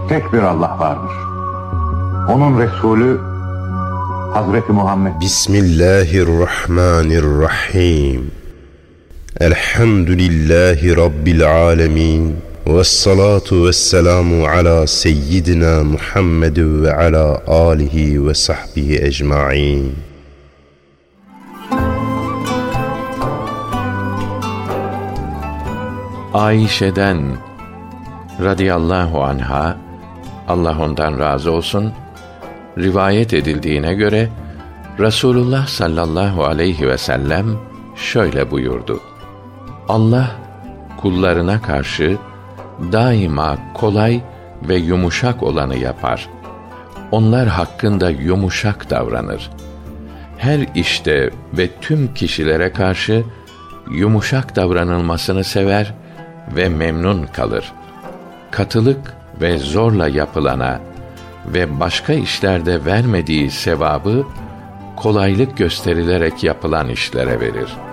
tek bir Allah vardır. Onun Resulü Hazreti Muhammed. Bismillahirrahmanirrahim. Elhamdülillahi Rabbil alemin. Vessalatu vesselamu ala seyyidina Muhammed ve ala alihi ve sahbihi ecmaîn. Ayşe'den radıyallahu anha, Allah ondan razı olsun, rivayet edildiğine göre Resulullah sallallahu aleyhi ve sellem şöyle buyurdu: Allah kullarına karşı daima kolay ve yumuşak olanı yapar. Onlar hakkında yumuşak davranır. Her işte ve tüm kişilere karşı yumuşak davranılmasını sever ve memnun kalır. Katılık ve zorla yapılana ve başka işlerde vermediği sevabı kolaylık gösterilerek yapılan işlere verir.